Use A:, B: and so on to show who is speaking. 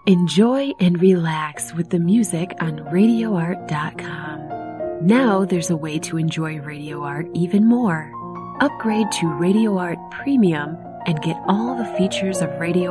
A: Enjoy and relax with the music on RadioArt.com. Now there's a way to enjoy Radio Art even more. Upgrade to Radio Art Premium and get all the features of Radio